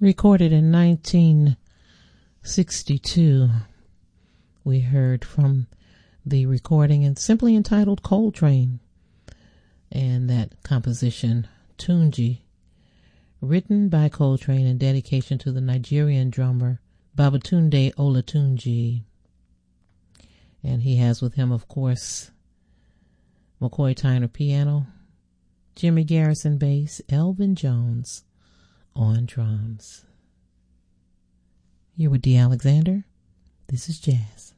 Recorded in 1962, we heard from the recording and simply entitled Coltrane, and that composition Tunji, written by Coltrane in dedication to the Nigerian drummer Babatunde Olatunji. And he has with him, of course, McCoy Tyner piano, Jimmy Garrison bass, Elvin Jones on drums. You're with D. Alexander. This is Jazz.